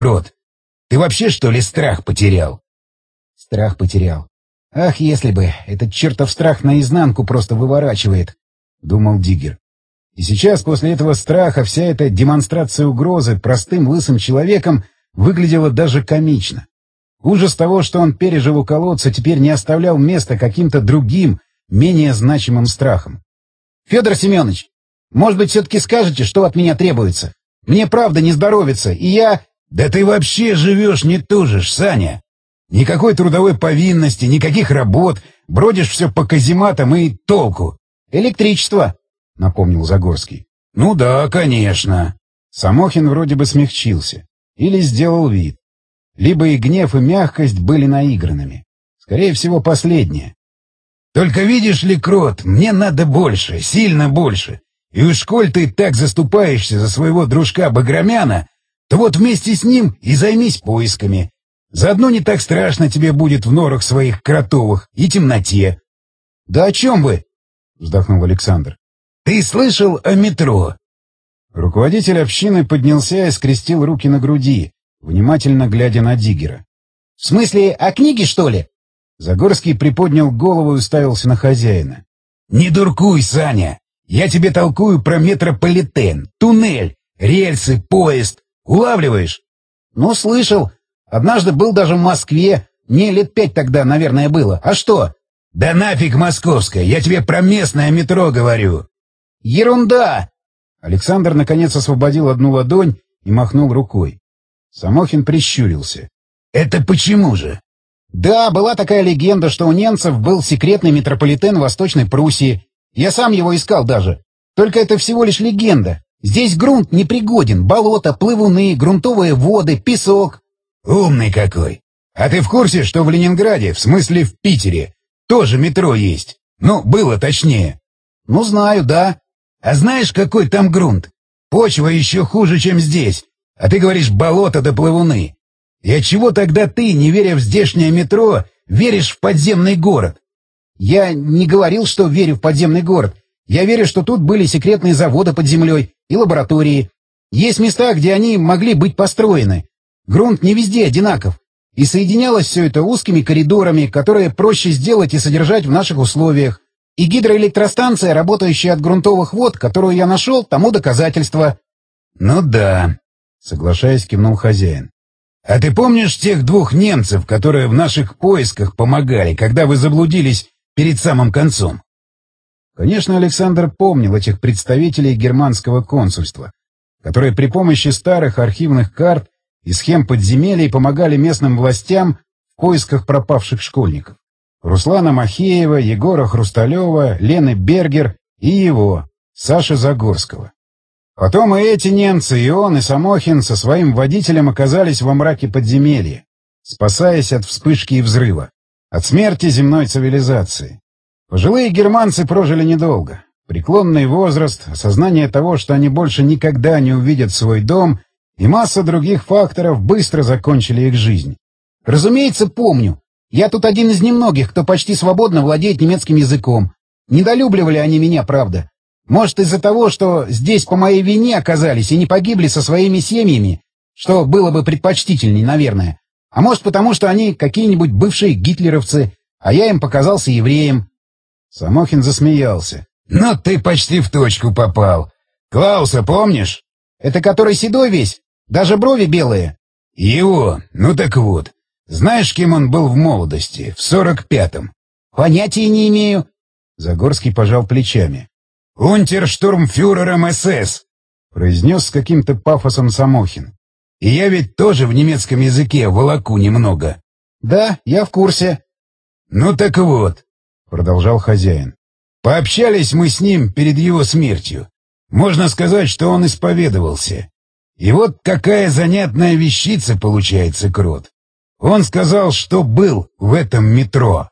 Крот, ты вообще, что ли, страх потерял? Страх потерял. Ах, если бы, этот чертов страх наизнанку просто выворачивает, — думал Диггер. И сейчас, после этого страха, вся эта демонстрация угрозы простым лысым человеком выглядела даже комично. Ужас того, что он пережил у колодца, теперь не оставлял места каким-то другим, менее значимым страхам. — Федор Семенович, может быть, все-таки скажете, что от меня требуется? Мне правда не здоровится, и я... — Да ты вообще живешь не тужишь, Саня. Никакой трудовой повинности, никаких работ, бродишь все по казематам и толку. — Электричество, — напомнил Загорский. — Ну да, конечно. Самохин вроде бы смягчился. Или сделал вид. Либо и гнев, и мягкость были наигранными. Скорее всего, последнее. Только видишь ли, Крот, мне надо больше, сильно больше. И уж коль ты так заступаешься за своего дружка Баграмяна, то вот вместе с ним и займись поисками. Заодно не так страшно тебе будет в норах своих кротовых и темноте. — Да о чем вы? — вздохнул Александр. — Ты слышал о метро? Руководитель общины поднялся и скрестил руки на груди, внимательно глядя на Диггера. — В смысле, о книге, что ли? Загорский приподнял голову и уставился на хозяина. — Не дуркуй, Саня! Я тебе толкую про метрополитен, туннель, рельсы, поезд. Улавливаешь? — Ну, слышал. Однажды был даже в Москве. Мне лет 5 тогда, наверное, было. А что? — Да нафиг московское! Я тебе про местное метро говорю! — Ерунда! Александр наконец освободил одну ладонь и махнул рукой. Самохин прищурился. — Это почему же? — Да, была такая легенда, что у немцев был секретный метрополитен Восточной Пруссии. Я сам его искал даже. Только это всего лишь легенда. Здесь грунт непригоден, болото, плывуны, грунтовые воды, песок. — Умный какой! А ты в курсе, что в Ленинграде, в смысле в Питере, тоже метро есть? Ну, было точнее. — Ну, знаю, да. — А знаешь, какой там грунт? Почва еще хуже, чем здесь. А ты говоришь болото да плывуны. И отчего тогда ты, не веря в здешнее метро, веришь в подземный город? — Я не говорил, что верю в подземный город. Я верю, что тут были секретные заводы под землей и лаборатории. Есть места, где они могли быть построены. Грунт не везде одинаков. И соединялось все это узкими коридорами, которые проще сделать и содержать в наших условиях. И гидроэлектростанция, работающая от грунтовых вод, которую я нашел, тому доказательство. — Ну да, — соглашаясь, кивнул хозяин. — А ты помнишь тех 2 немцев, которые в наших поисках помогали, когда вы заблудились перед самым концом? Конечно, Александр помнил этих представителей германского консульства, которые при помощи старых архивных карт и схем подземелий помогали местным властям в поисках пропавших школьников. Руслана Махеева, Егора Хрусталева, Лены Бергер и его, Саши Загорского. Потом и эти немцы, и он, и Самохин со своим водителем оказались во мраке подземелья, спасаясь от вспышки и взрыва, от смерти земной цивилизации. Пожилые германцы прожили недолго. Преклонный возраст, осознание того, что они больше никогда не увидят свой дом, и масса других факторов быстро закончили их жизнь. Разумеется, помню. Я тут один из немногих, кто почти свободно владеет немецким языком. Недолюбливали они меня, правда. Может, из-за того, что здесь по моей вине оказались и не погибли со своими семьями, что было бы предпочтительней, наверное. А может, потому что они какие-нибудь бывшие гитлеровцы, а я им показался евреем. Самохин засмеялся. — Ну, ты почти в точку попал. Клауса помнишь? — Это который седой весь? Даже брови белые? — Его. Ну так вот. Знаешь, кем он был в молодости? В 45-м. — Понятия не имею. Загорский пожал плечами. — Унтерштурмфюрером СС, — произнес с каким-то пафосом Самохин. — И я ведь тоже в немецком языке волоку немного. — Да, я в курсе. — Ну так вот, — продолжал хозяин. — Пообщались мы с ним перед его смертью. Можно сказать, что он исповедовался. И вот какая занятная вещица получается, Крот. Он сказал, что был в этом метро.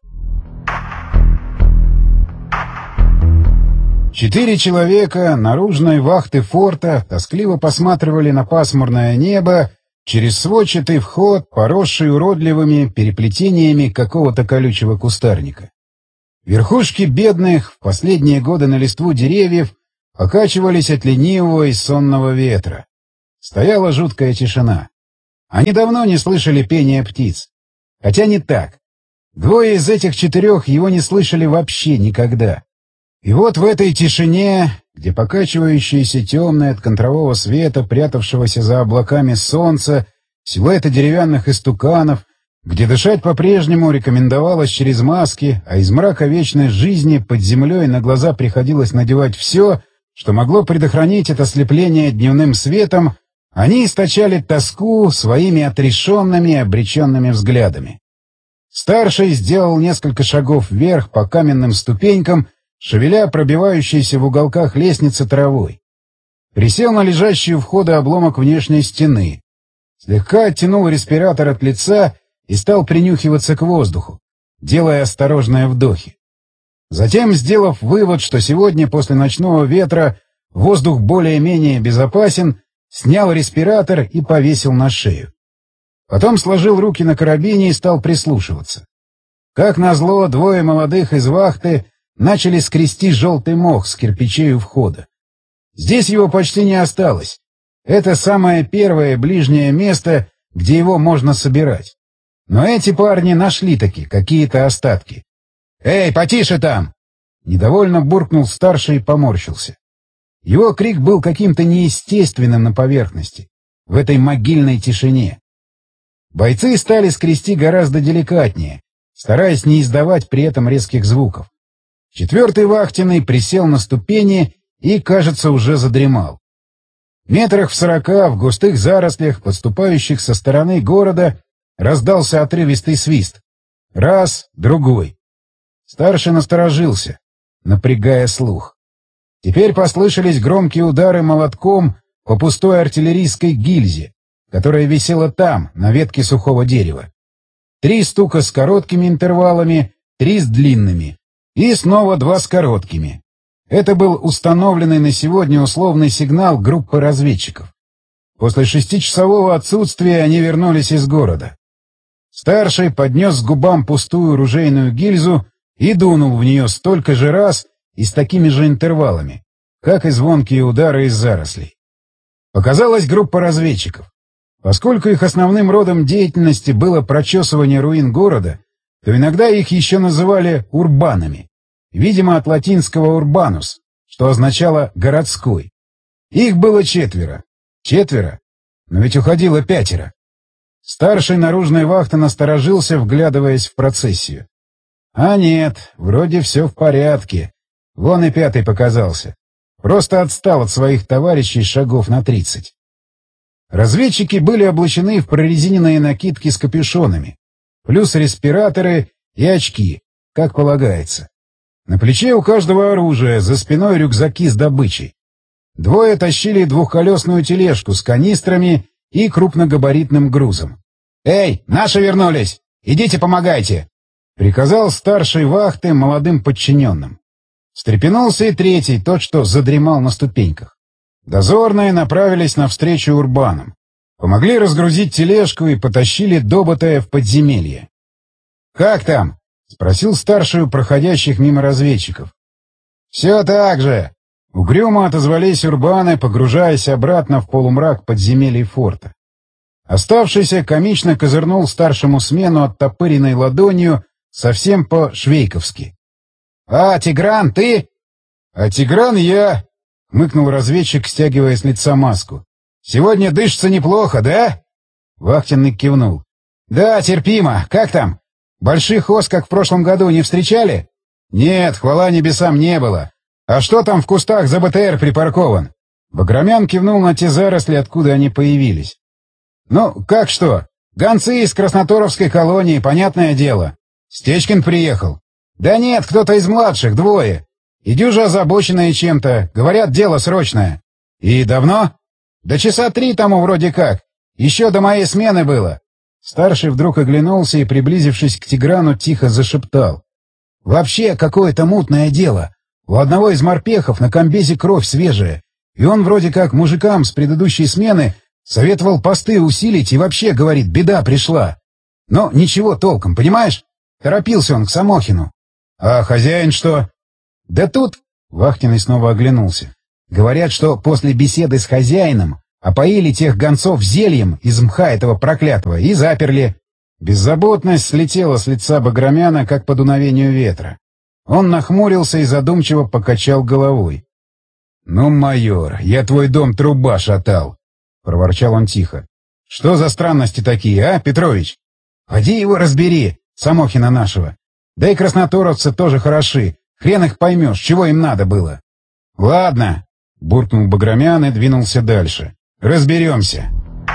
4 человека наружной вахты форта тоскливо посматривали на пасмурное небо через сводчатый вход, поросший уродливыми переплетениями какого-то колючего кустарника. Верхушки бедных в последние годы на листву деревьев покачивались от ленивого и сонного ветра. Стояла жуткая тишина. Они давно не слышали пения птиц. Хотя не так. Двое из этих 4 его не слышали вообще никогда. И вот в этой тишине, где покачивающееся темное от контрового света, прятавшегося за облаками солнца, силуэты деревянных истуканов, где дышать по-прежнему рекомендовалось через маски, а из мрака вечной жизни под землей на глаза приходилось надевать все, что могло предохранить от ослепления дневным светом, они источали тоску своими отрешенными и обреченными взглядами. Старший сделал несколько шагов вверх по каменным ступенькам, шевеля пробивающейся в уголках лестницы травой. Присел на лежащий у входа обломок внешней стены, слегка оттянул респиратор от лица и стал принюхиваться к воздуху, делая осторожные вдохи. Затем, сделав вывод, что сегодня после ночного ветра воздух более-менее безопасен, снял респиратор и повесил на шею. Потом сложил руки на карабине и стал прислушиваться. Как назло, 2 молодых из вахты начали скрести желтый мох с кирпичей у входа. Здесь его почти не осталось. Это самое первое ближнее место, где его можно собирать. Но эти парни нашли-таки какие-то остатки. «Эй, потише там!» Недовольно буркнул старший и поморщился. Его крик был каким-то неестественным на поверхности, в этой могильной тишине. Бойцы стали скрести гораздо деликатнее, стараясь не издавать при этом резких звуков. 4-й вахтенный присел на ступени и, кажется, уже задремал. Метрах в 40 в густых зарослях, подступающих со стороны города, раздался отрывистый свист. Раз, другой. Старший насторожился, напрягая слух. Теперь послышались громкие удары молотком по пустой артиллерийской гильзе, которая висела там, на ветке сухого дерева. 3 стука с короткими интервалами, 3 с длинными. И снова 2 с короткими. Это был установленный на сегодня условный сигнал группы разведчиков. После 6-часового отсутствия они вернулись из города. Старший поднес к губам пустую ружейную гильзу и дунул в нее столько же раз и с такими же интервалами, как и звонкие удары из зарослей. Показалась группа разведчиков. Поскольку их основным родом деятельности было прочесывание руин города, то иногда их еще называли урбанами, видимо, от латинского «урбанус», что означало «городской». Их было 4. 4? Но ведь уходило 5. Старший наружной вахты насторожился, вглядываясь в процессию. А нет, вроде все в порядке. Вон и 5-й показался. Просто отстал от своих товарищей шагов на 30. Разведчики были облачены в прорезиненные накидки с капюшонами, плюс респираторы и очки, как полагается. На плече у каждого оружие, за спиной рюкзаки с добычей. 2 тащили двухколесную тележку с канистрами и крупногабаритным грузом. «Эй, наши вернулись! Идите помогайте!» — приказал старший вахты молодым подчиненным. Встрепенулся и 3-й, тот, что задремал на ступеньках. Дозорные направились навстречу урбанам. Помогли разгрузить тележку и потащили доботая в подземелье. «Как там?» — спросил старший у проходящих мимо разведчиков. «Все так же!» — угрюмо отозвались урбаны, погружаясь обратно в полумрак подземелий форта. Оставшийся комично козырнул старшему смену оттопыренной ладонью совсем по-швейковски. «А, Тигран, ты?» «А Тигран я», — хмыкнул разведчик, стягивая с лица маску. «Сегодня дышится неплохо, да?» Вахтенный кивнул. «Да, терпимо. Как там? Больших ос, как в прошлом году, не встречали?» «Нет, хвала небесам, не было. А что там в кустах за БТР припаркован?» Баграмян кивнул на те заросли, откуда они появились. «Ну, как что? Гонцы из Красноторовской колонии, понятное дело. Стечкин приехал». «Да нет, кто-то из младших, 2. И дюжа озабоченные чем-то. Говорят, дело срочное». «И давно?» «Да часа 3 тому вроде как. Еще до моей смены было». Старший вдруг оглянулся и, приблизившись к Тиграну, тихо зашептал. «Вообще какое-то мутное дело. У одного из морпехов на комбезе кровь свежая. И он вроде как мужикам с предыдущей смены советовал посты усилить и вообще, говорит, беда пришла. Но ничего толком, понимаешь? Торопился он к Самохину». «А хозяин что?» «Да тут...» — Вахтенный снова оглянулся. «Говорят, что после беседы с хозяином опоили тех гонцов зельем из мха этого проклятого и заперли. Беззаботность слетела с лица Баграмяна, как по дуновению ветра. Он нахмурился и задумчиво покачал головой. — Ну, майор, я твой дом труба шатал, — проворчал он тихо. — Что за странности такие, а, Петрович? Поди его разбери, Самохина нашего. Да и красноторовцы тоже хороши. Хрен их поймешь, чего им надо было. — Ладно, — буркнул Баграмян и двинулся дальше. — Разберемся.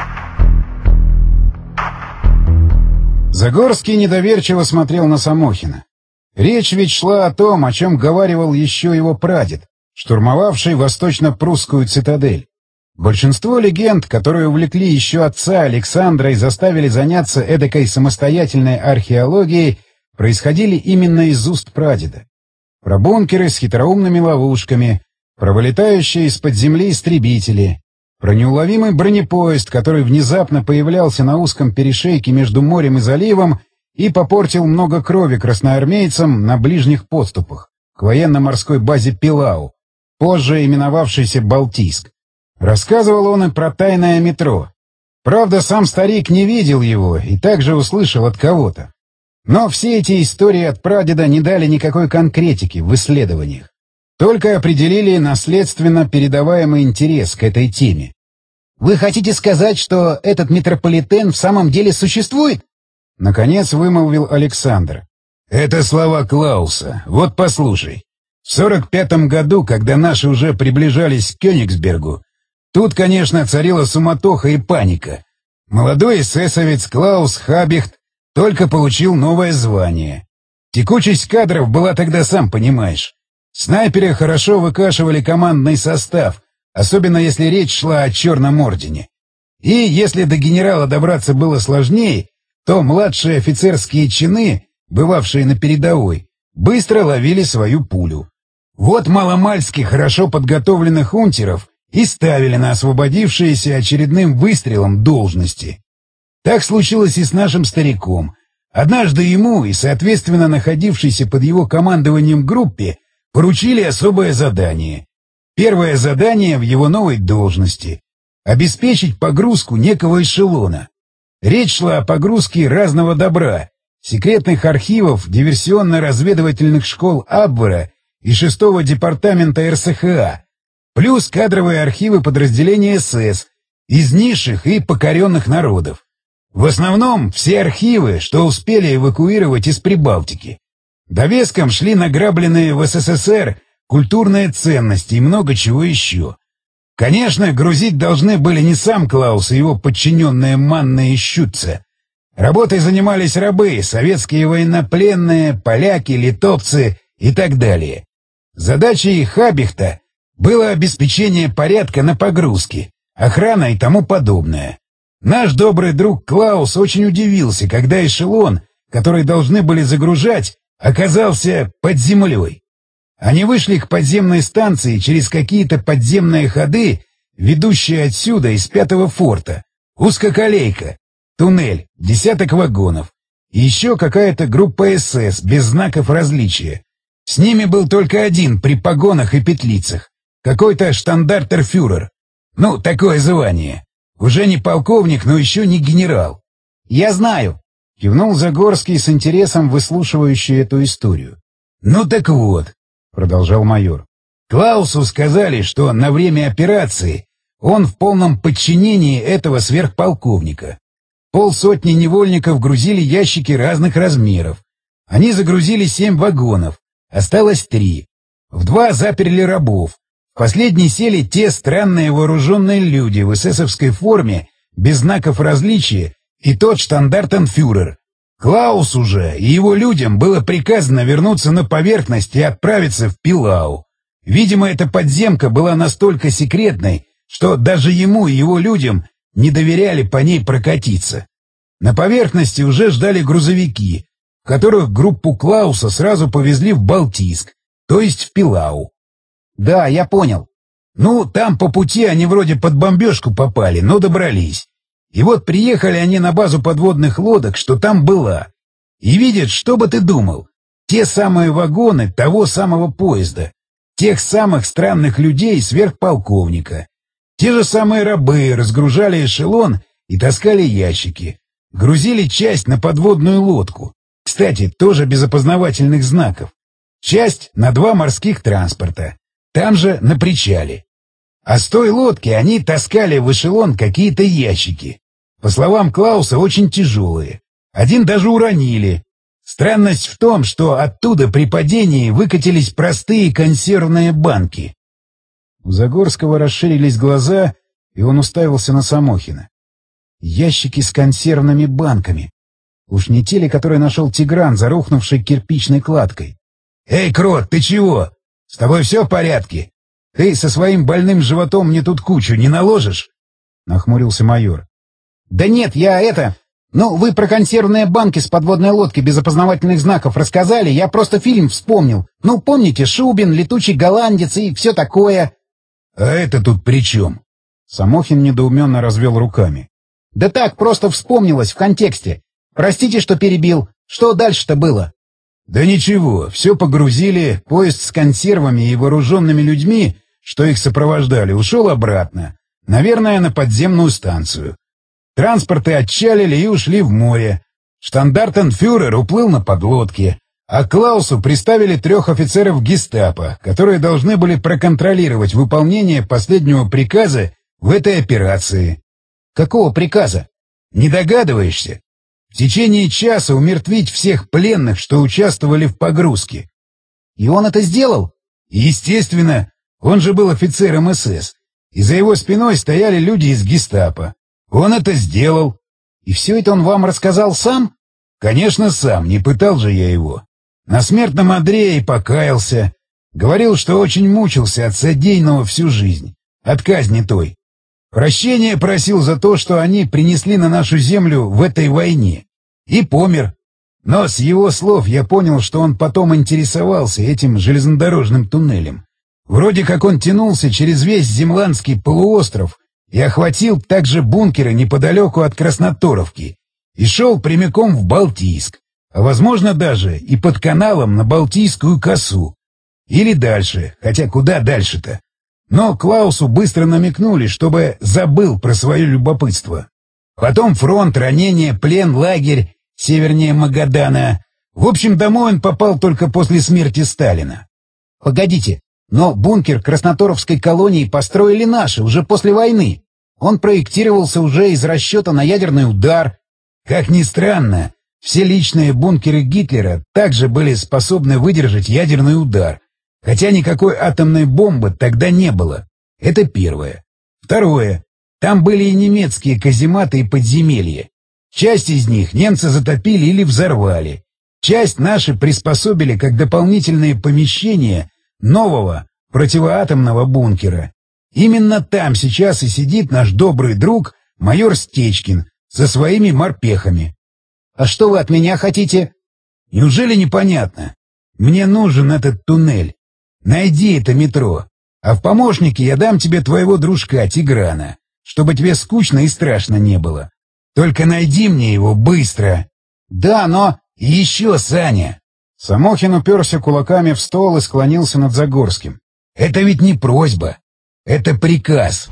Загорский недоверчиво смотрел на Самохина. Речь ведь шла о том, о чем говаривал еще его прадед, штурмовавший восточно-прусскую цитадель. Большинство легенд, которые увлекли еще отца Александра и заставили заняться эдакой самостоятельной археологией, происходили именно из уст прадеда. Про бункеры с хитроумными ловушками, про вылетающие из-под земли истребители, про неуловимый бронепоезд, который внезапно появлялся на узком перешейке между морем и заливом и попортил много крови красноармейцам на ближних подступах к военно-морской базе Пилау, позже именовавшейся Балтийск. Рассказывал он и про тайное метро. Правда, сам старик не видел его и также услышал от кого-то. Но все эти истории от прадеда не дали никакой конкретики в исследованиях. Только определили наследственно передаваемый интерес к этой теме. «Вы хотите сказать, что этот метрополитен в самом деле существует?» Наконец вымолвил Александр. «Это слова Клауса. Вот послушай. В 45-м году, когда наши уже приближались к Кёнигсбергу, тут, конечно, царила суматоха и паника. Молодой эсэсовец Клаус Хабихт только получил новое звание. Текучесть кадров была тогда, сам понимаешь. Снайперы хорошо выкашивали командный состав, особенно если речь шла о Черном Ордене. И если до генерала добраться было сложнее, то младшие офицерские чины, бывавшие на передовой, быстро ловили свою пулю. Вот маломальски хорошо подготовленных унтеров и ставили на освободившиеся очередным выстрелом должности. Так случилось и с нашим стариком. Однажды ему и, соответственно, находившейся под его командованием группе поручили особое задание. Первое задание в его новой должности — обеспечить погрузку некого эшелона. Речь шла о погрузке разного добра, секретных архивов диверсионно-разведывательных школ Абвера и 6-го департамента РСХА, плюс кадровые архивы подразделения СС из низших и покоренных народов. В основном все архивы, что успели эвакуировать из Прибалтики. Довеском шли награбленные в СССР культурные ценности и много чего еще. Конечно, грузить должны были не сам Клаус и его подчиненные Манна и Щутце. Работой занимались рабы, советские военнопленные, поляки, литовцы и так далее. Задачей Хабихта было обеспечение порядка на погрузке, охрана и тому подобное. Наш добрый друг Клаус очень удивился, когда эшелон, который должны были загружать, оказался под землей. Они вышли к подземной станции через какие-то подземные ходы, ведущие отсюда из 5-го форта. Узкоколейка, туннель, десяток вагонов. И еще какая-то группа СС без знаков различия. С ними был только один при погонах и петлицах. Какой-то штандартенфюрер. Ну, такое звание. Уже не полковник, но еще не генерал. «Я знаю», — кивнул Загорский с интересом, выслушивающий эту историю. «Ну так вот», — продолжал майор. «Клаусу сказали, что на время операции он в полном подчинении этого сверхполковника. 50 невольников грузили ящики разных размеров. Они загрузили 7 вагонов, осталось 3. В 2 заперли рабов. В последний сели те странные вооруженные люди в эсэсовской форме, без знаков различия, и тот штандартенфюрер. Клаусу же и его людям было приказано вернуться на поверхность и отправиться в Пилау. Видимо, эта подземка была настолько секретной, что даже ему и его людям не доверяли по ней прокатиться. На поверхности уже ждали грузовики, в которых группу Клауса сразу повезли в Балтийск, то есть в Пилау. «Да, я понял. Ну, там по пути они вроде под бомбежку попали, но добрались. И вот приехали они на базу подводных лодок, что там была. И видят, что бы ты думал, те самые вагоны того самого поезда, тех самых странных людей сверхполковника. Те же самые рабы разгружали эшелон и таскали ящики. Грузили часть на подводную лодку. Кстати, тоже без опознавательных знаков. Часть на 2 морских транспорта. Там же на причале. А с той лодки они таскали в эшелон какие-то ящики. По словам Клауса, очень тяжелые. Один даже уронили. Странность в том, что оттуда при падении выкатились простые консервные банки. У Загорского расширились глаза, и он уставился на Самохина. Ящики с консервными банками. Уж не те ли, которые нашел Тигран, зарухнувший кирпичной кладкой? «Эй, Крот, ты чего? С тобой все в порядке? Ты со своим больным животом мне тут кучу не наложишь?» — нахмурился майор. «Да нет, Ну, вы про консервные банки с подводной лодки без опознавательных знаков рассказали, я просто фильм вспомнил. Ну, помните, Шубин, летучий голландец и все такое». «А это тут при чем?» Самохин недоуменно развел руками. «Да так, просто вспомнилось в контексте. Простите, что перебил. Что дальше-то было?» «Да ничего, все погрузили, поезд с консервами и вооруженными людьми, что их сопровождали, ушел обратно. Наверное, на подземную станцию. Транспорты отчалили и ушли в море. Штандартенфюрер уплыл на подлодке, а Клаусу приставили 3 офицеров гестапо, которые должны были проконтролировать выполнение последнего приказа в этой операции». «Какого приказа?» «Не догадываешься? В течение часа умертвить всех пленных, что участвовали в погрузке». «И он это сделал?» «Естественно, он же был офицером СС, и за его спиной стояли люди из гестапо. Он это сделал». «И все это он вам рассказал сам?» «Конечно, сам, не пытал же я его. На смертном одре и покаялся. Говорил, что очень мучился от содеянного всю жизнь, от казни той. Прощения просил за то, что они принесли на нашу землю в этой войне. И помер. Но с его слов я понял, что он потом интересовался этим железнодорожным туннелем. Вроде как он тянулся через весь Земландский полуостров и охватил также бункеры неподалеку от Красноторовки и шел прямиком в Балтийск, а возможно даже и под каналом на Балтийскую косу. Или дальше, хотя куда дальше-то? Но Клаусу быстро намекнули, чтобы забыл про свое любопытство. Потом фронт, ранение, плен, лагерь севернее Магадана. В общем, домой он попал только после смерти Сталина. «Погодите, но бункер Красноторовской колонии построили наши уже после войны. Он проектировался уже из расчета на ядерный удар». Как ни странно, все личные бункеры Гитлера также были способны выдержать ядерный удар, хотя никакой атомной бомбы тогда не было. Это первое. Второе. Там были и немецкие казематы и подземелья. Часть из них немцы затопили или взорвали. Часть наши приспособили как дополнительные помещения нового противоатомного бункера. Именно там сейчас и сидит наш добрый друг майор Стечкин со своими морпехами. «А что вы от меня хотите?» «Неужели непонятно? Мне нужен этот туннель. Найди это метро, а в помощники я дам тебе твоего дружка Тиграна, чтобы тебе скучно и страшно не было. Только найди мне его быстро». «Да, но...» «И еще, Саня!» Самохин уперся кулаками в стол и склонился над Загорским. «Это ведь не просьба. Это приказ».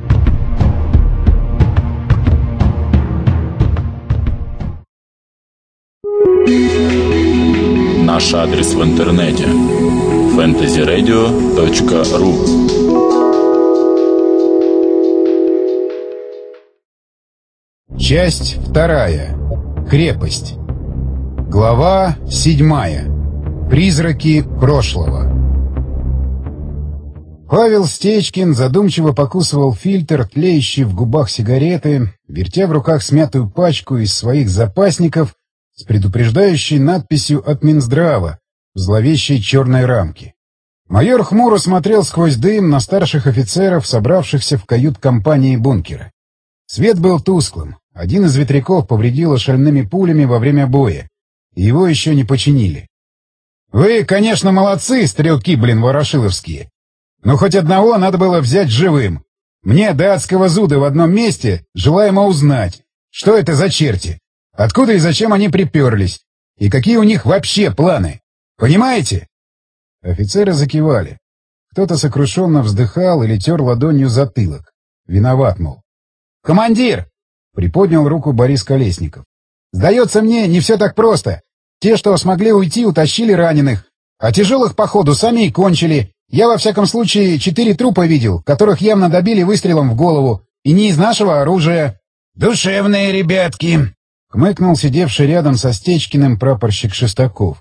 Наш адрес в интернете fantasyradio.ru. Часть 2. Крепость. Глава 7. Призраки прошлого. Павел Стечкин задумчиво покусывал фильтр, тлеющий в губах сигареты, вертя в руках смятую пачку из своих запасников с предупреждающей надписью от Минздрава в зловещей черной рамке. Майор хмуро смотрел сквозь дым на старших офицеров, собравшихся в кают-компании бункера. Свет был тусклым. Один из ветряков повредило шальными пулями во время боя, и его еще не починили. «Вы, конечно, молодцы, стрелки, ворошиловские. Но хоть одного надо было взять живым. Мне до адского зуда в одном месте желаемо узнать, что это за черти, откуда и зачем они приперлись, и какие у них вообще планы. Понимаете?» Офицеры закивали. Кто-то сокрушенно вздыхал или тер ладонью затылок. Виноват, мол. «Командир!» — приподнял руку Борис Колесников. «Сдается мне, не все так просто. Те, что смогли уйти, утащили раненых, а тяжелых, походу, сами и кончили. Я, во всяком случае, 4 трупа видел, которых явно добили выстрелом в голову, и не из нашего оружия». «Душевные ребятки!» — хмыкнул сидевший рядом со Стечкиным прапорщик Шестаков.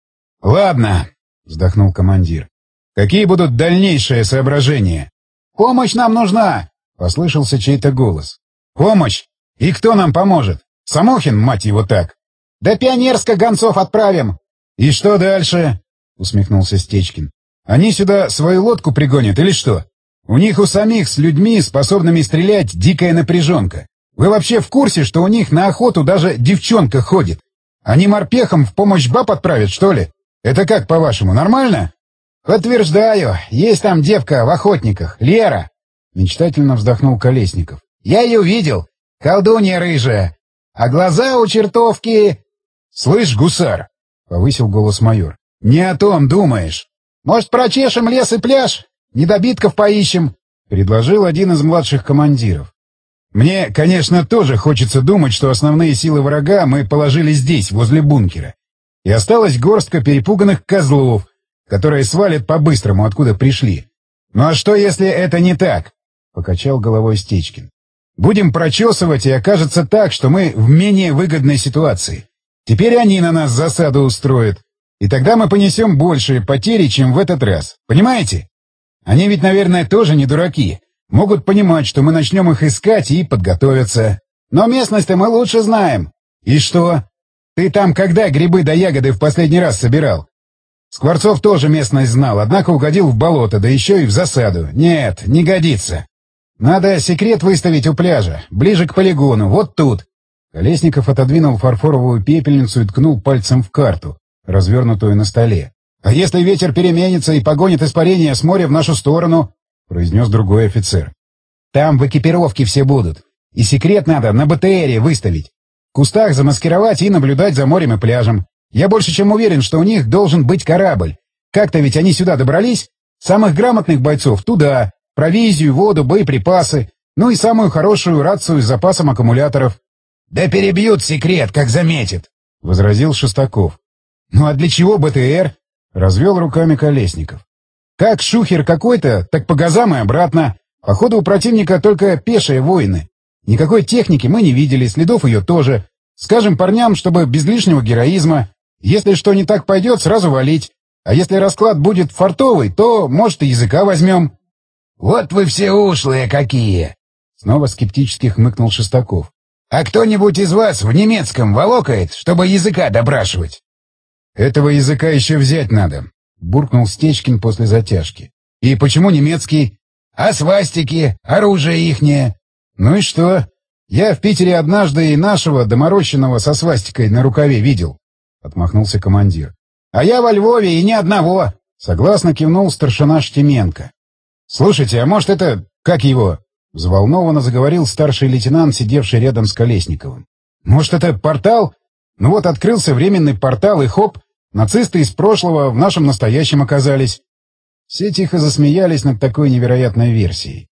«Ладно», — вздохнул командир. «Какие будут дальнейшие соображения?» «Помощь нам нужна!» — послышался чей-то голос. «Помощь? И кто нам поможет? Самохин, мать его, так!» «Да Пионерска гонцов отправим!» «И что дальше?» — усмехнулся Стечкин. «Они сюда свою лодку пригонят или что? У них у самих с людьми, способными стрелять, дикая напряженка. Вы вообще в курсе, что у них на охоту даже девчонка ходит? Они морпехам в помощь баб отправят, что ли? Это как, по-вашему, нормально?» «Подтверждаю, есть там девка в охотниках, Лера!» — мечтательно вздохнул Колесников. «Я ее видел, колдунья рыжая, а глаза у чертовки...» «Слышь, гусар!» — повысил голос майор. «Не о том думаешь!» «Может, прочешем лес и пляж? Недобитков поищем?» — предложил один из младших командиров. «Мне, конечно, тоже хочется думать, что основные силы врага мы положили здесь, возле бункера. И осталась горстка перепуганных козлов, которые свалят по-быстрому, откуда пришли. Ну а что, если это не так?» — покачал головой Стечкин. «Будем прочесывать, и окажется так, что мы в менее выгодной ситуации. Теперь они на нас засаду устроят, и тогда мы понесем большие потери, чем в этот раз. Понимаете? Они ведь, наверное, тоже не дураки. Могут понимать, что мы начнем их искать и подготовиться. Но местность-то мы лучше знаем». «И что? Ты там когда грибы да ягоды в последний раз собирал?» Скворцов тоже местность знал, однако угодил в болото, да еще и в засаду. Нет, не годится. Надо секрет выставить у пляжа, ближе к полигону, вот тут. Колесников отодвинул фарфоровую пепельницу и ткнул пальцем в карту, развернутую на столе. «А если ветер переменится и погонит испарение с моря в нашу сторону?» — произнес другой офицер. «Там в экипировке все будут. И секрет надо на БТРе выставить. В кустах замаскировать и наблюдать за морем и пляжем. Я больше чем уверен, что у них должен быть корабль. Как-то ведь они сюда добрались. Самых грамотных бойцов туда. Провизию, воду, боеприпасы. Ну и самую хорошую рацию с запасом аккумуляторов». «Да перебьют секрет, как заметят», — возразил Шестаков. «Ну а для чего БТР?» — развел руками Колесников. «Как шухер какой-то, так по газам и обратно. Походу, у противника только пешие воины. Никакой техники мы не видели, следов ее тоже. Скажем парням, чтобы без лишнего героизма. Если что не так пойдет, сразу валить. А если расклад будет фартовый, то, может, и языка возьмем». «Вот вы все ушлые какие!» Снова скептически хмыкнул Шестаков. «А кто-нибудь из вас в немецком волокает, чтобы языка допрашивать?» «Этого языка еще взять надо», — буркнул Стечкин после затяжки. «И почему немецкий?» «А свастики, оружие ихнее?» «Ну и что? Я в Питере однажды и нашего доморощенного со свастикой на рукаве видел», — отмахнулся командир. «А я во Львове и ни одного», — согласно кивнул старшина Штеменко. «Слушайте, а может это... как его?» — взволнованно заговорил старший лейтенант, сидевший рядом с Колесниковым. «Может, это портал? Ну вот открылся временный портал, и хоп, нацисты из прошлого в нашем настоящем оказались». Все тихо засмеялись над такой невероятной версией.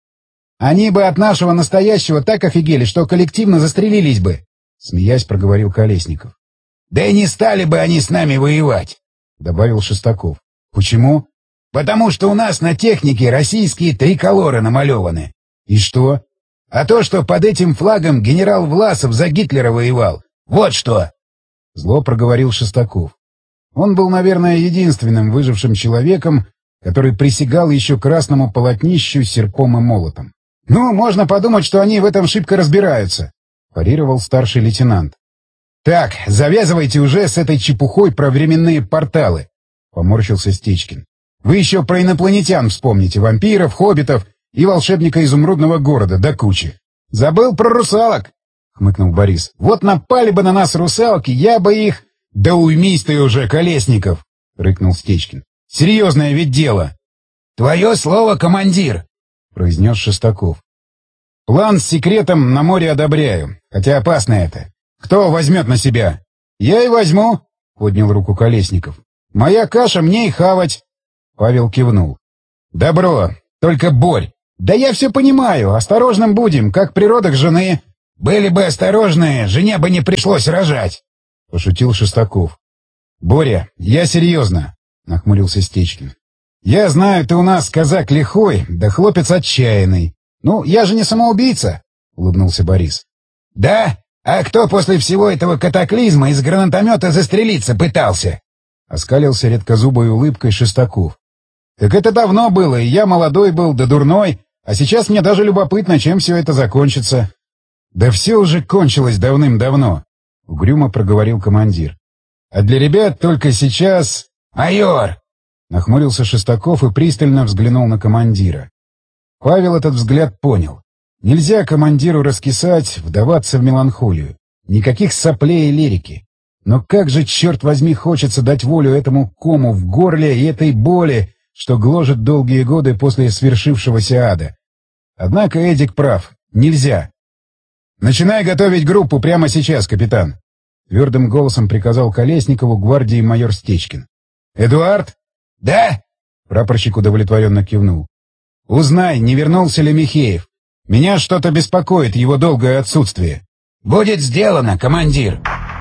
«Они бы от нашего настоящего так офигели, что коллективно застрелились бы», — смеясь проговорил Колесников. «Да и не стали бы они с нами воевать», — добавил Шестаков. «Почему?» «Потому что у нас на технике российские триколоры намалеваны». «И что?» «А то, что под этим флагом генерал Власов за Гитлера воевал. Вот что!» Зло проговорил Шестаков. Он был, наверное, единственным выжившим человеком, который присягал еще красному полотнищу серпом и молотом. «Ну, можно подумать, что они в этом шибко разбираются», — парировал старший лейтенант. «Так, завязывайте уже с этой чепухой про временные порталы», — поморщился Стечкин. «Вы еще про инопланетян вспомните, вампиров, хоббитов и волшебника изумрудного города до кучи». «Забыл про русалок», — хмыкнул Борис. «Вот напали бы на нас русалки, я бы их...» «Да уймись ты уже, Колесников!» — рыкнул Стечкин. «Серьезное ведь дело!» «Твое слово, командир!» — произнес Шестаков. «План с секретом на море одобряю, хотя опасно это. Кто возьмет на себя?» «Я и возьму», — поднял руку Колесников. «Моя каша мне и хавать». Павел кивнул. «Добро, только Борь, «Да я все понимаю. Осторожным будем, как при родах жены». «Были бы осторожны, жене бы не пришлось рожать», — пошутил Шестаков. «Боря, я серьезно», — нахмурился Стечкин. «Я знаю, ты у нас казак лихой, да хлопец отчаянный. Ну, я же не самоубийца», — улыбнулся Борис. «Да? А кто после всего этого катаклизма из гранатомета застрелиться пытался?» — оскалился редкозубой улыбкой Шестаков. «Так это давно было, и я молодой был, да дурной, а сейчас мне даже любопытно, чем все это закончится». «Да все уже кончилось давным-давно», — угрюмо проговорил командир. «А для ребят только сейчас...» «Майор!» — нахмурился Шестаков и пристально взглянул на командира. Павел этот взгляд понял. Нельзя командиру раскисать, вдаваться в меланхолию. Никаких соплей и лирики. Но как же, черт возьми, хочется дать волю этому кому в горле и этой боли, что гложет долгие годы после свершившегося ада. Однако Эдик прав. Нельзя. «Начинай готовить группу прямо сейчас, капитан», — твердым голосом приказал Колесникову гвардии майор Стечкин. «Эдуард?» «Да?» — прапорщик удовлетворенно кивнул. «Узнай, не вернулся ли Михеев. Меня что-то беспокоит, его долгое отсутствие». «Будет сделано, командир».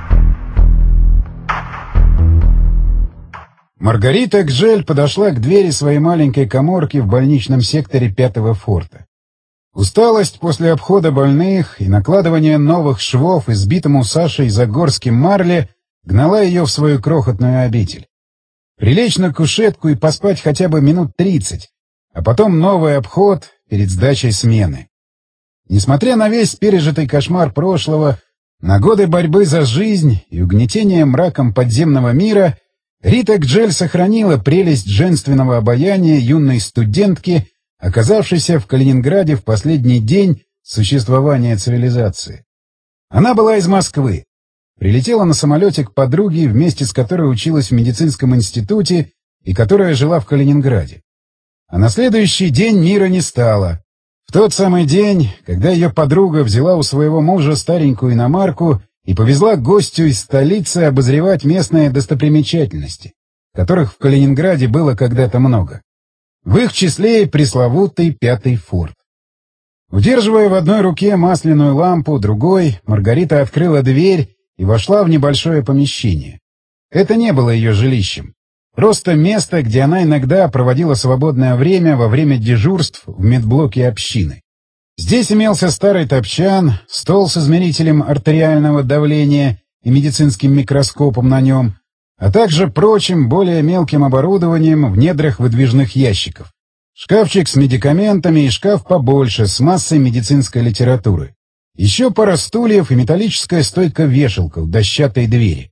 Маргарита Гжель подошла к двери своей маленькой каморки в больничном секторе 5-го форта. Усталость после обхода больных и накладывания новых швов избитому Сашей Загорским марле гнала ее в свою крохотную обитель. Прилечь на кушетку и поспать хотя бы минут 30, а потом новый обход перед сдачей смены. Несмотря на весь пережитый кошмар прошлого, на годы борьбы за жизнь и угнетения мраком подземного мира, Рита Гжель сохранила прелесть женственного обаяния юной студентки, оказавшейся в Калининграде в последний день существования цивилизации. Она была из Москвы. Прилетела на самолете к подруге, вместе с которой училась в медицинском институте и которая жила в Калининграде. А на следующий день мира не стало. В тот самый день, когда ее подруга взяла у своего мужа старенькую иномарку и повезла гостю из столицы обозревать местные достопримечательности, которых в Калининграде было когда-то много. В их числе и пресловутый 5-й форт. Удерживая в одной руке масляную лампу, другой, Маргарита открыла дверь и вошла в небольшое помещение. Это не было ее жилищем. Просто место, где она иногда проводила свободное время во время дежурств в медблоке общины. Здесь имелся старый топчан, стол с измерителем артериального давления и медицинским микроскопом на нем, а также прочим более мелким оборудованием в недрах выдвижных ящиков. Шкафчик с медикаментами и шкаф побольше с массой медицинской литературы. Еще пара стульев и металлическая стойка-вешалка у дощатой двери.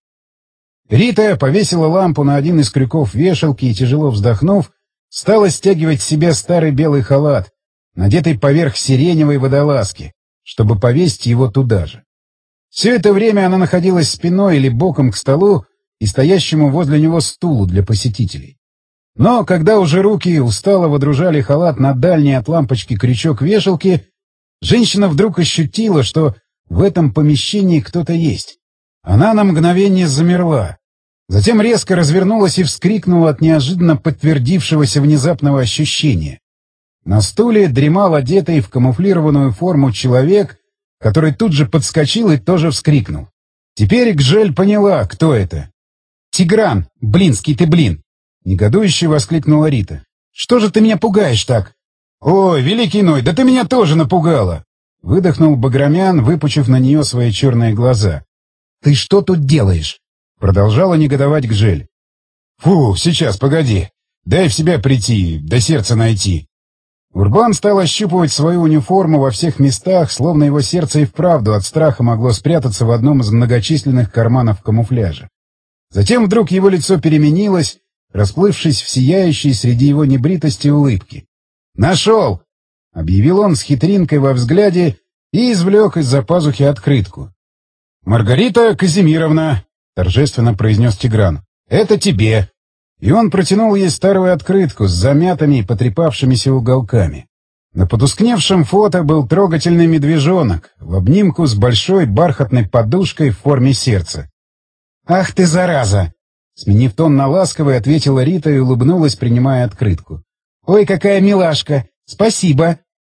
Рита повесила лампу на один из крюков вешалки и, тяжело вздохнув, стала стягивать с себя старый белый халат, надетый поверх сиреневой водолазки, чтобы повесить его туда же. Все это время она находилась спиной или боком к столу и стоящему возле него стулу для посетителей. Но когда уже руки устало водружали халат на дальний от лампочки крючок вешалки, женщина вдруг ощутила, что в этом помещении кто-то есть. Она на мгновение замерла, затем резко развернулась и вскрикнула от неожиданно подтвердившегося внезапного ощущения. На стуле дремал одетый в камуфлированную форму человек, который тут же подскочил и тоже вскрикнул. Теперь Гжель поняла, кто это. «Тигран! Блинский ты блин!» — негодующе воскликнула Рита. «Что же ты меня пугаешь так?» «Ой, великий Ной, да ты меня тоже напугала!» — выдохнул Баграмян, выпучив на нее свои черные глаза. «Ты что тут делаешь?» — продолжала негодовать Гжель. «Фу, сейчас, погоди. Дай в себя прийти, до сердца найти». Урбан стал ощупывать свою униформу во всех местах, словно его сердце и вправду от страха могло спрятаться в одном из многочисленных карманов камуфляжа. Затем вдруг его лицо переменилось, расплывшись в сияющей среди его небритости улыбки. «Нашел!» — объявил он с хитринкой во взгляде и извлек из-за пазухи открытку. «Маргарита Казимировна!» — торжественно произнес Тигран. «Это тебе!» И он протянул ей старую открытку с замятыми и потрепавшимися уголками. На потускневшем фото был трогательный медвежонок в обнимку с большой бархатной подушкой в форме сердца. «Ах ты, зараза!» Сменив тон на ласковый, ответила Рита и улыбнулась, принимая открытку. «Ой, какая милашка! Спасибо!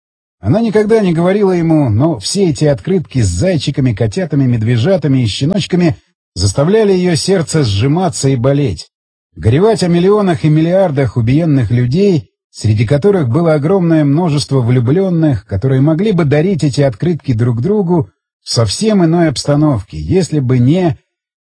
Она никогда не говорила ему, но все эти открытки с зайчиками, котятами, медвежатами и щеночками заставляли ее сердце сжиматься и болеть. Горевать о миллионах и миллиардах убиенных людей, среди которых было огромное множество влюбленных, которые могли бы дарить эти открытки друг другу в совсем иной обстановке, если бы не...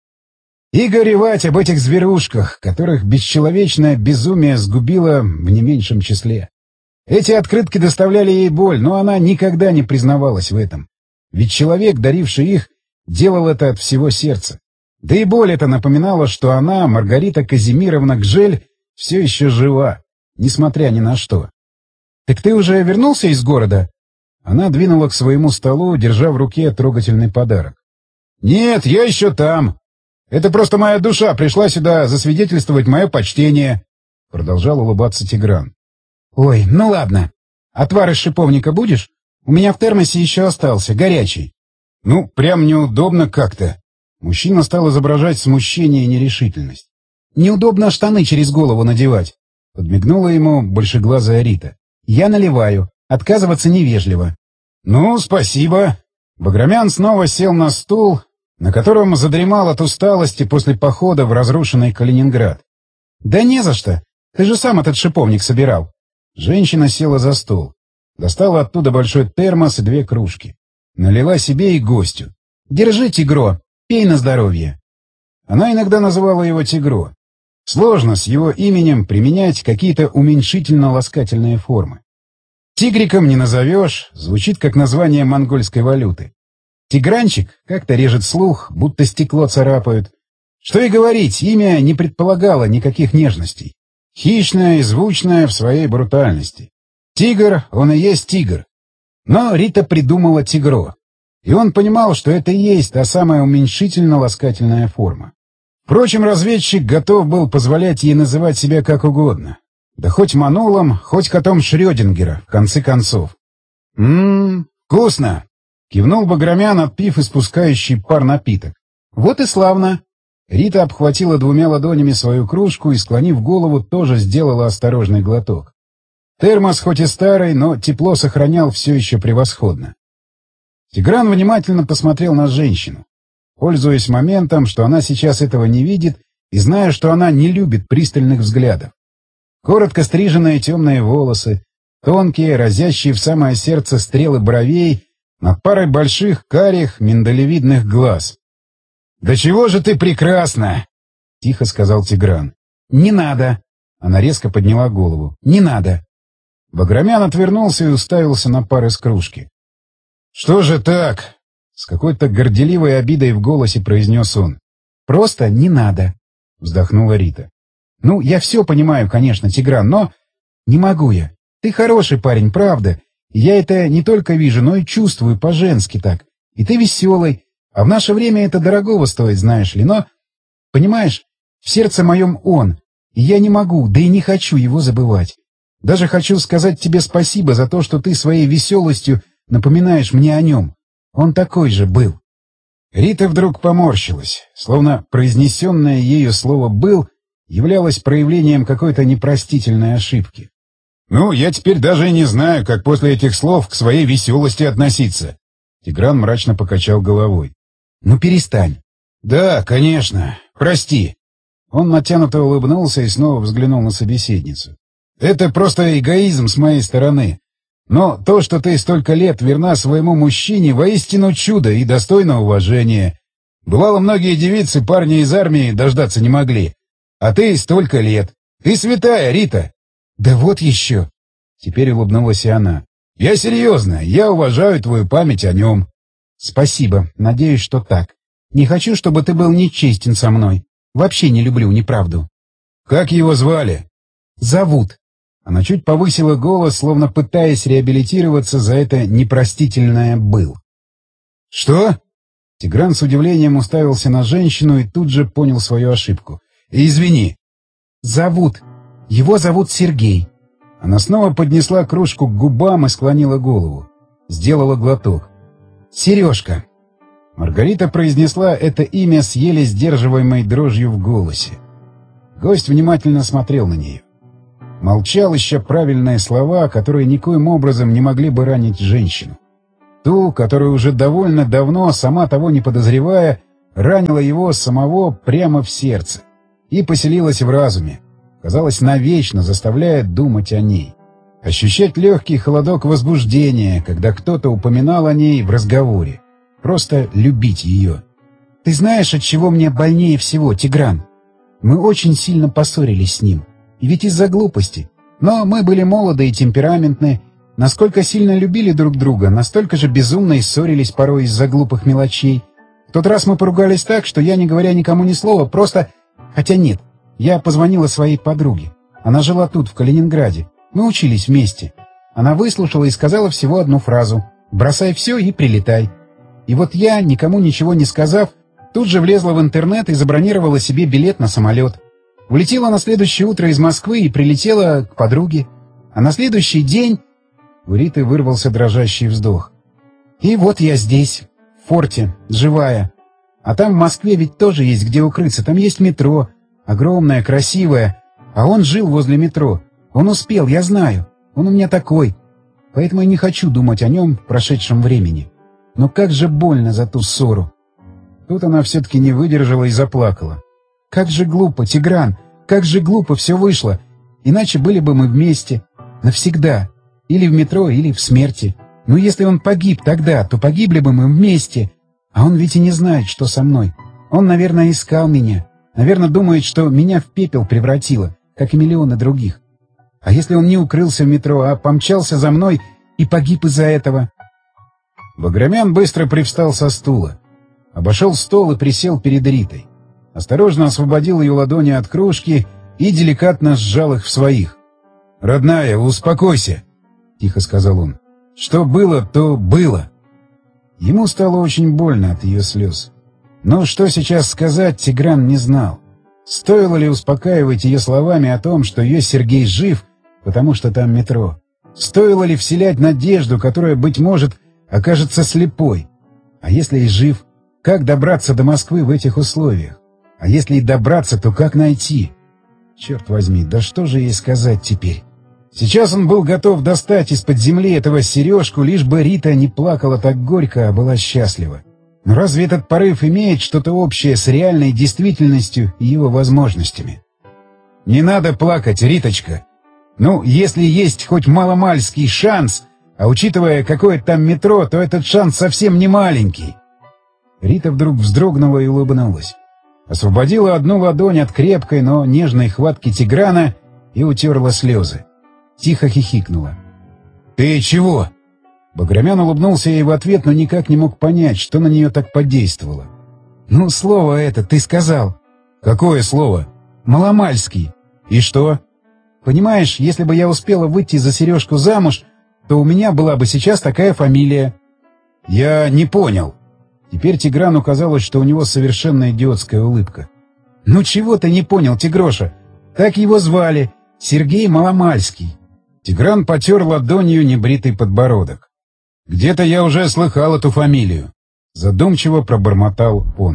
И горевать об этих зверушках, которых бесчеловечное безумие сгубило в не меньшем числе. Эти открытки доставляли ей боль, но она никогда не признавалась в этом. Ведь человек, даривший их, делал это от всего сердца. Да и боль эта напоминала, что она, Маргарита Казимировна Гжель, все еще жива, несмотря ни на что. «Так ты уже вернулся из города?» Она двинула к своему столу, держа в руке трогательный подарок. «Нет, я еще там. Это просто моя душа пришла сюда засвидетельствовать мое почтение», — продолжал улыбаться Тигран. «Ой, ну ладно. Отвар из шиповника будешь? У меня в термосе еще остался, горячий». «Ну, прям неудобно как-то». Мужчина стал изображать смущение и нерешительность. «Неудобно штаны через голову надевать», — подмигнула ему большеглазая Рита. «Я наливаю. Отказываться невежливо». «Ну, спасибо». Баграмян снова сел на стул, на котором задремал от усталости после похода в разрушенный Калининград. «Да не за что. Ты же сам этот шиповник собирал». Женщина села за стол. Достала оттуда большой термос и 2 кружки. Налила себе и гостю. «Держи, Тигро, пей на здоровье». Она иногда называла его Тигро. Сложно с его именем применять какие-то уменьшительно-ласкательные формы. Тигриком не назовешь, звучит как название монгольской валюты. Тигранчик как-то режет слух, будто стекло царапают. Что и говорить, имя не предполагало никаких нежностей. Хищное и звучное в своей брутальности. Тигр, он и есть тигр. Но Рита придумала Тигро. И он понимал, что это и есть та самая уменьшительно-ласкательная форма. Впрочем, разведчик готов был позволять ей называть себя как угодно. Да хоть Манулом, хоть котом Шрёдингера, в конце концов. Вкусно!» — кивнул Баграмян, отпив испускающий пар напиток. «Вот и славно!» Рита обхватила 2 ладонями свою кружку и, склонив голову, тоже сделала осторожный глоток. Термос хоть и старый, но тепло сохранял все еще превосходно. Тигран внимательно посмотрел на женщину, пользуясь моментом, что она сейчас этого не видит, и зная, что она не любит пристальных взглядов. Коротко стриженные темные волосы, тонкие, разящие в самое сердце стрелы бровей, над парой больших, карих, миндалевидных глаз. «Да чего же ты прекрасна!» — тихо сказал Тигран. «Не надо!» — она резко подняла голову. «Не надо!» Баграмян отвернулся и уставился на пар из кружки. «Что же так?» — с какой-то горделивой обидой в голосе произнес он. «Просто не надо!» — вздохнула Рита. «Ну, я все понимаю, конечно, Тигран, но не могу я. Ты хороший парень, правда. И я это не только вижу, но и чувствую по-женски так. И ты веселый. А в наше время это дорогого стоит, знаешь ли. Но, понимаешь, в сердце моем он. И я не могу, да и не хочу его забывать. Даже хочу сказать тебе спасибо за то, что ты своей веселостью напоминаешь мне о нем. Он такой же был». Рита вдруг поморщилась, словно произнесенное ею слово «был» являлось проявлением какой-то непростительной ошибки. «Ну, я теперь даже и не знаю, как после этих слов к своей веселости относиться». Тигран мрачно покачал головой. «Ну, перестань». «Да, конечно. Прости». Он натянуто улыбнулся и снова взглянул на собеседницу. «Это просто эгоизм с моей стороны. Но то, что ты столько лет верна своему мужчине, воистину чудо и достойно уважения. Бывало, многие девицы парни из армии дождаться не могли. А ты столько лет. Ты святая, Рита». «Да вот еще». Теперь улыбнулась и она. «Я серьезно. Я уважаю твою память о нем». «Спасибо. Надеюсь, что так. Не хочу, чтобы ты был нечестен со мной. Вообще не люблю неправду». «Как его звали?» «Зовут». Она чуть повысила голос, словно пытаясь реабилитироваться за это непростительное «был». «Что?» Тигран с удивлением уставился на женщину и тут же понял свою ошибку. «Извини». «Зовут. Его зовут Сергей». Она снова поднесла кружку к губам и склонила голову. Сделала глоток. «Сережка». Маргарита произнесла это имя с еле сдерживаемой дрожью в голосе. Гость внимательно смотрел на нее. Молчал, ища правильные слова, которые никоим образом не могли бы ранить женщину. Ту, которая уже довольно давно, сама того не подозревая, ранила его самого прямо в сердце и поселилась в разуме, казалось, навечно заставляя думать о ней. Ощущать легкий холодок возбуждения, когда кто-то упоминал о ней в разговоре. Просто любить ее. «Ты знаешь, от чего мне больнее всего, Тигран? Мы очень сильно поссорились с ним. И ведь из-за глупости. Но мы были молоды и темпераментны. Насколько сильно любили друг друга, настолько же безумно и ссорились порой из-за глупых мелочей. В тот раз мы поругались так, что я, не говоря никому ни слова, просто... Хотя нет, я позвонила своей подруге. Она жила тут, в Калининграде. Мы учились вместе. Она выслушала и сказала всего одну фразу: «Бросай все и прилетай». И вот я, никому ничего не сказав, тут же влезла в интернет и забронировала себе билет на самолет. Улетела на следующее утро из Москвы и прилетела к подруге. А на следующий день... У Риты вырвался дрожащий вздох. И вот я здесь, в форте, живая. А там в Москве ведь тоже есть где укрыться. Там есть метро. Огромное, красивое. А он жил возле метро. Он успел, я знаю. Он у меня такой. Поэтому я не хочу думать о нем в прошедшем времени. Но как же больно за ту ссору. Тут она все-таки не выдержала и заплакала. Как же глупо, Тигран, как же глупо все вышло. Иначе были бы мы вместе. Навсегда. Или в метро, или в смерти. Но если он погиб тогда, то погибли бы мы вместе. А он ведь и не знает, что со мной. Он, наверное, искал меня. Наверное, думает, что меня в пепел превратило, как и миллионы других. А если он не укрылся в метро, а помчался за мной и погиб из-за этого? Баграмян быстро привстал со стула. Обошел стол и присел перед Ритой. Осторожно освободил ее ладони от кружки и деликатно сжал их в своих. «Родная, успокойся», — тихо сказал он. «Что было, то было». Ему стало очень больно от ее слез. Но что сейчас сказать, Тигран не знал. Стоило ли успокаивать ее словами о том, что ее Сергей жив, потому что там метро? Стоило ли вселять надежду, которая, быть может, окажется слепой? А если и жив, как добраться до Москвы в этих условиях? А если и добраться, то как найти? Черт возьми, да что же ей сказать теперь? Сейчас он был готов достать из-под земли этого сережку, лишь бы Рита не плакала так горько, а была счастлива. Но разве этот порыв имеет что-то общее с реальной действительностью и его возможностями? Не надо плакать, Риточка. Ну, если есть хоть маломальский шанс, а учитывая, какое там метро, то этот шанс совсем не маленький. Рита вдруг вздрогнула и улыбнулась. Освободила одну ладонь от крепкой, но нежной хватки Тиграна и утерла слезы. Тихо хихикнула. «Ты чего?» Баграмян улыбнулся ей в ответ, но никак не мог понять, что на нее так подействовало. «Ну, слово это ты сказал». «Какое слово?» «Маломальский». «И что?» «Понимаешь, если бы я успела выйти за Сережку замуж, то у меня была бы сейчас такая фамилия». «Я не понял». Теперь Тиграну казалось, что у него совершенно идиотская улыбка. «Ну чего ты не понял, Тигроша? Так его звали. Сергей Маломальский». Тигран потер ладонью небритый подбородок. «Где-то я уже слыхал эту фамилию», — задумчиво пробормотал он.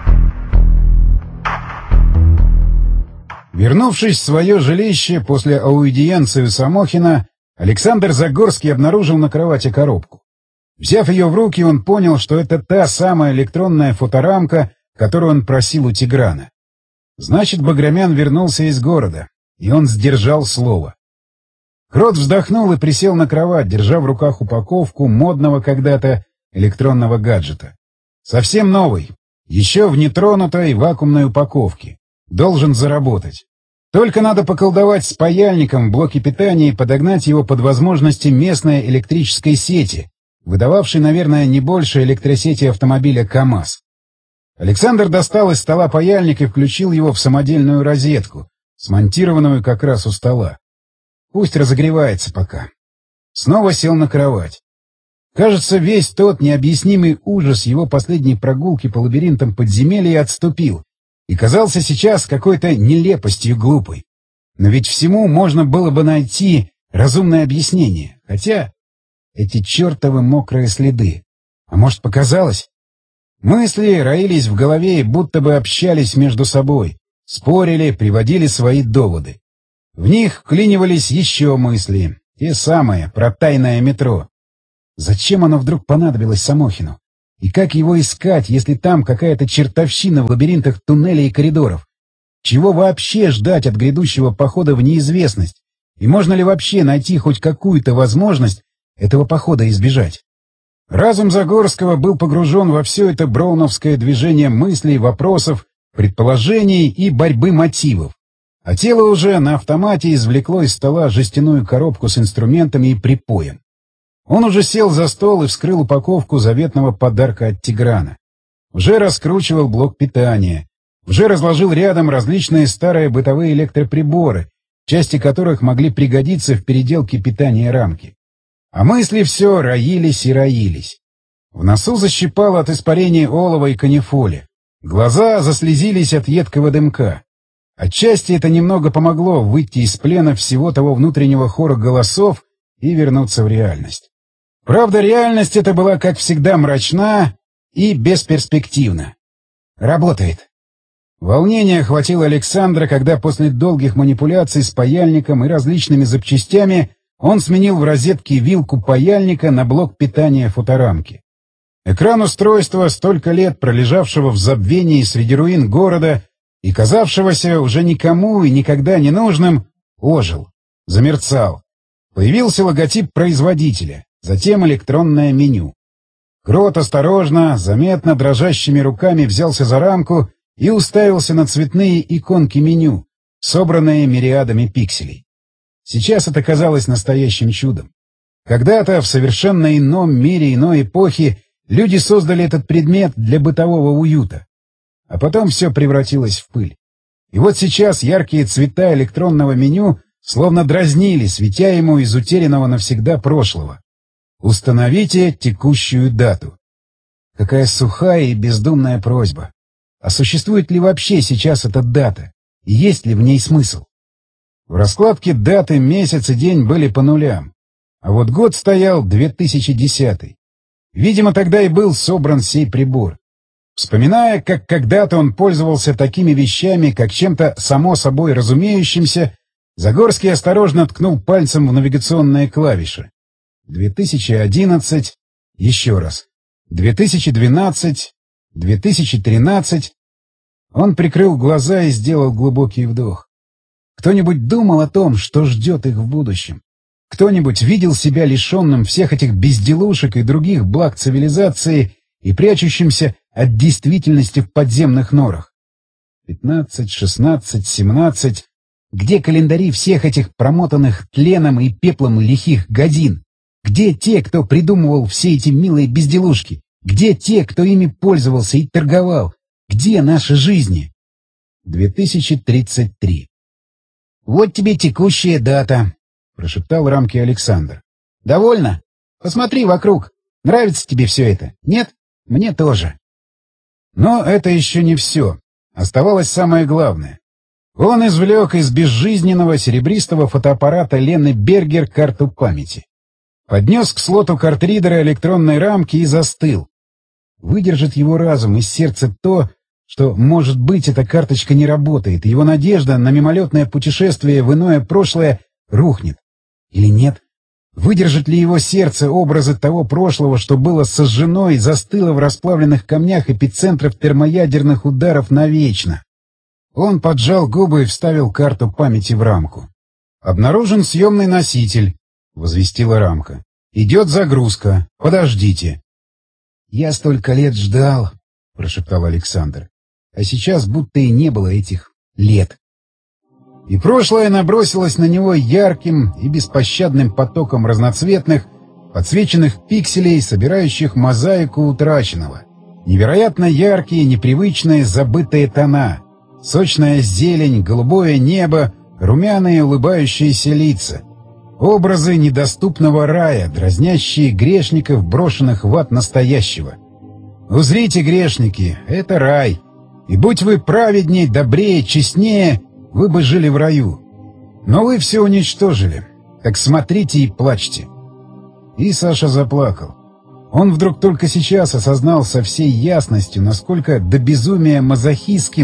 Вернувшись в свое жилище после аудиенции у Самохина, Александр Загорский обнаружил на кровати коробку. Взяв ее в руки, он понял, что это та самая электронная фоторамка, которую он просил у Тиграна. Значит, Баграмян вернулся из города, и он сдержал слово. Крот вздохнул и присел на кровать, держа в руках упаковку модного когда-то электронного гаджета. Совсем новый, еще в нетронутой вакуумной упаковке. Должен заработать. Только надо поколдовать с паяльником в блоке питания и подогнать его под возможности местной электрической сети, выдававшей, наверное, не больше электросети автомобиля КАМАЗ. Александр достал из стола паяльник и включил его в самодельную розетку, смонтированную как раз у стола. Пусть разогревается пока. Снова сел на кровать. Кажется, весь тот необъяснимый ужас его последней прогулки по лабиринтам подземелья отступил и казался сейчас какой-то нелепостью глупой. Но ведь всему можно было бы найти разумное объяснение, хотя эти чертовы мокрые следы. А может, показалось? Мысли роились в голове и будто бы общались между собой, спорили, приводили свои доводы. В них вклинивались еще мысли, те самые, про тайное метро. Зачем оно вдруг понадобилось Самохину? И как его искать, если там какая-то чертовщина в лабиринтах туннелей и коридоров? Чего вообще ждать от грядущего похода в неизвестность? И можно ли вообще найти хоть какую-то возможность этого похода избежать? Разум Загорского был погружен во все это броуновское движение мыслей, вопросов, предположений и борьбы мотивов. А тело уже на автомате извлекло из стола жестяную коробку с инструментами и припоем. Он уже сел за стол и вскрыл упаковку заветного подарка от Тиграна. Уже раскручивал блок питания. Уже разложил рядом различные старые бытовые электроприборы, части которых могли пригодиться в переделке питания рамки. А мысли все роились и роились. В носу защипало от испарения олова и канифоли. Глаза заслезились от едкого дымка. Отчасти это немного помогло выйти из плена всего того внутреннего хора голосов и вернуться в реальность. Правда, реальность эта была, как всегда, мрачна и бесперспективна. Работает. Волнение охватило Александра, когда после долгих манипуляций с паяльником и различными запчастями он сменил в розетке вилку паяльника на блок питания фоторамки. Экран устройства, столько лет пролежавшего в забвении среди руин города и казавшегося уже никому и никогда не нужным, ожил, замерцал. Появился логотип производителя, затем электронное меню. Крот осторожно, заметно дрожащими руками взялся за рамку и уставился на цветные иконки меню, собранные мириадами пикселей. Сейчас это казалось настоящим чудом. Когда-то в совершенно ином мире иной эпохи люди создали этот предмет для бытового уюта. А потом все превратилось в пыль. И вот сейчас яркие цвета электронного меню словно дразнили, светя ему из утерянного навсегда прошлого. Установите текущую дату. Какая сухая и бездумная просьба. А существует ли вообще сейчас эта дата? И есть ли в ней смысл? В раскладке даты, месяц и день были по нулям. А вот год стоял 2010. Видимо, тогда и был собран сей прибор. Вспоминая, как когда-то он пользовался такими вещами, как чем-то само собой разумеющимся, Загорский осторожно ткнул пальцем в навигационные клавиши. 2011, еще раз. 2012, 2013. Он прикрыл глаза и сделал глубокий вдох. Кто-нибудь думал о том, что ждет их в будущем? Кто-нибудь видел себя лишенным всех этих безделушек и других благ цивилизации и прячущимся от действительности в подземных норах? 15, 16, 17. Где календари всех этих промотанных тленом и пеплом лихих годин? Где те, кто придумывал все эти милые безделушки? Где те, кто ими пользовался и торговал? Где наши жизни? 2033. «Вот тебе текущая дата», — прошептал рамки Александр. «Довольно? Посмотри вокруг. Нравится тебе все это? Нет? Мне тоже». Но это еще не все. Оставалось самое главное. Он извлек из безжизненного серебристого фотоаппарата Лены Бергер карту памяти. Поднес к слоту картридера электронной рамки и застыл. Выдержит его разум и сердце то, что, может быть, эта карточка не работает, и его надежда на мимолетное путешествие в иное прошлое рухнет. Или нет? Выдержит ли его сердце образы того прошлого, что было сожжено и застыло в расплавленных камнях эпицентров термоядерных ударов навечно? Он поджал губы и вставил карту памяти в рамку. «Обнаружен съемный носитель», — возвестила рамка. «Идет загрузка. Подождите». «Я столько лет ждал», — прошептал Александр. «А сейчас будто и не было этих лет». И прошлое набросилось на него ярким и беспощадным потоком разноцветных, подсвеченных пикселей, собирающих мозаику утраченного. Невероятно яркие, непривычные, забытые тона. Сочная зелень, голубое небо, румяные улыбающиеся лица. Образы недоступного рая, дразнящие грешников, брошенных в ад настоящего. Узрите, грешники, это рай. И будь вы праведней, добрее, честнее, вы бы жили в раю. Но вы все уничтожили. Так смотрите и плачьте. И Саша заплакал. Он вдруг только сейчас осознал со всей ясностью, насколько до безумия мазохистским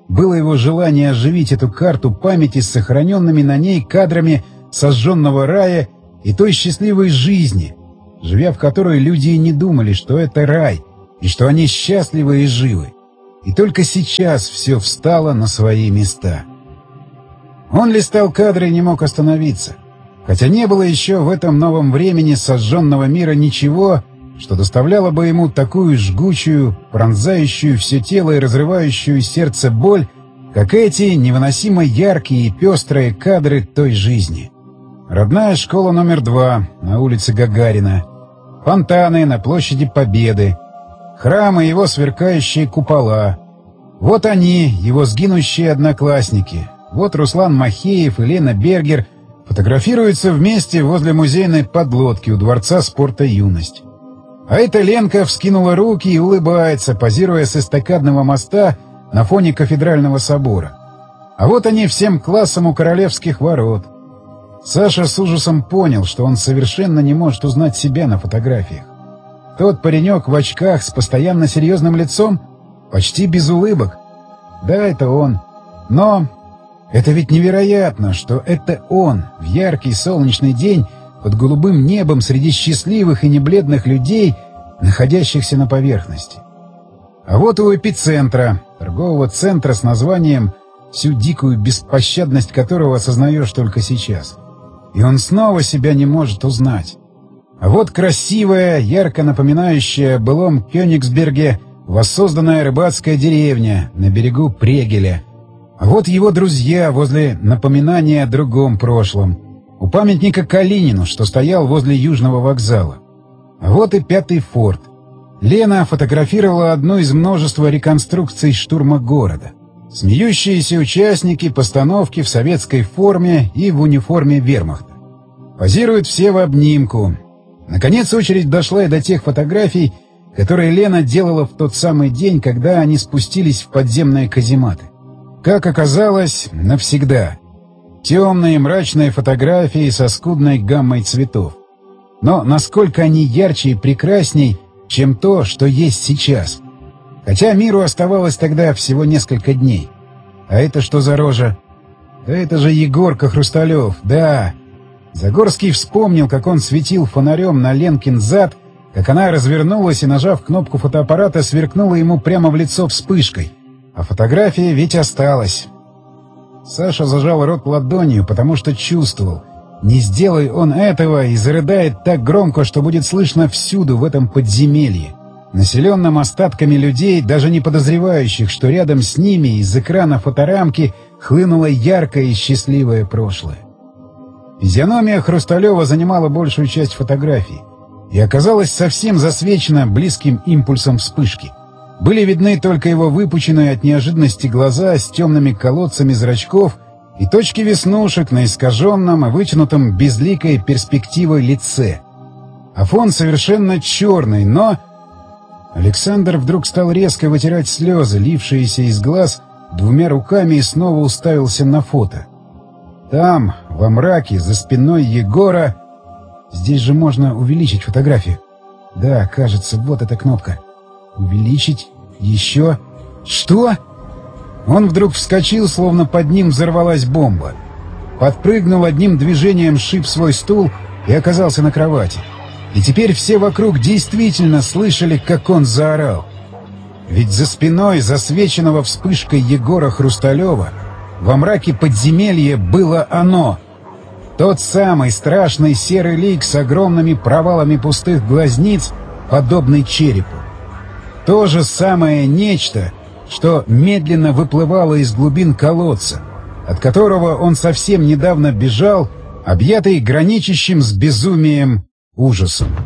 было его желание оживить эту карту памяти с сохраненными на ней кадрами сожженного рая и той счастливой жизни, живя в которой люди и не думали, что это рай, и что они счастливы и живы. И только сейчас все встало на свои места. Он листал кадры и не мог остановиться, хотя не было еще в этом новом времени сожженного мира ничего, что доставляло бы ему такую жгучую, пронзающую все тело и разрывающую сердце боль, как эти невыносимо яркие и пестрые кадры той жизни. Родная школа номер 2 на улице Гагарина, фонтаны на площади Победы, храм и его сверкающие купола. Вот они, его сгинущие одноклассники. Вот Руслан Махеев и Лена Бергер фотографируются вместе возле музейной подлодки у Дворца спорта «Юность». А эта Ленка вскинула руки и улыбается, позируя с эстакадного моста на фоне кафедрального собора. А вот они всем классом у Королевских ворот. Саша с ужасом понял, что он совершенно не может узнать себя на фотографиях. Тот паренек в очках с постоянно серьезным лицом, почти без улыбок. Да, это он. Но это ведь невероятно, что это он в яркий солнечный день под голубым небом среди счастливых и небледных людей, находящихся на поверхности. А вот у эпицентра, торгового центра с названием, всю дикую беспощадность которого осознаешь только сейчас. И он снова себя не может узнать. А вот красивая, ярко напоминающая о былом Кёнигсберге воссозданная рыбацкая деревня на берегу Прегеля. А вот его друзья возле напоминания о другом прошлом. У памятника Калинину, что стоял возле Южного вокзала. А вот и 5-й форт. Лена фотографировала одну из множества реконструкций штурма города. Смеющиеся участники постановки в советской форме и в униформе вермахта. Позируют все в обнимку. Наконец очередь дошла и до тех фотографий, которые Лена делала в тот самый день, когда они спустились в подземные казематы. Как оказалось, навсегда. Темные мрачные фотографии со скудной гаммой цветов. Но насколько они ярче и прекрасней, чем то, что есть сейчас. Хотя миру оставалось тогда всего несколько дней. А это что за рожа? Да это же Егорка Хрусталев, да. Загорский вспомнил, как он светил фонарем на Ленкин зад, как она развернулась и, нажав кнопку фотоаппарата, сверкнула ему прямо в лицо вспышкой. А фотография ведь осталась. Саша зажал рот ладонью, потому что чувствовал, не сделай он этого и зарыдает так громко, что будет слышно всюду в этом подземелье, населенном остатками людей, даже не подозревающих, что рядом с ними из экрана фоторамки хлынуло яркое и счастливое прошлое. Физиономия Хрусталева занимала большую часть фотографии и оказалась совсем засвечена близким импульсом вспышки. Были видны только его выпученные от неожиданности глаза с темными колодцами зрачков и точки веснушек на искаженном и вытянутом безликой перспективой лице. А фон совершенно черный, но... Александр вдруг стал резко вытирать слезы, лившиеся из глаз, двумя руками и снова уставился на фото. Там, во мраке, за спиной Егора... Здесь же можно увеличить фотографию. Да, кажется, вот эта кнопка. Увеличить. Еще. Что? Он вдруг вскочил, словно под ним взорвалась бомба. Подпрыгнул одним движением, сшиб свой стул и оказался на кровати. И теперь все вокруг действительно слышали, как он заорал. Ведь за спиной засвеченного вспышкой Егора Хрусталева во мраке подземелья было оно. Тот самый страшный серый лик с огромными провалами пустых глазниц, подобный черепу. То же самое нечто, что медленно выплывало из глубин колодца, от которого он совсем недавно бежал, объятый граничащим с безумием ужасом.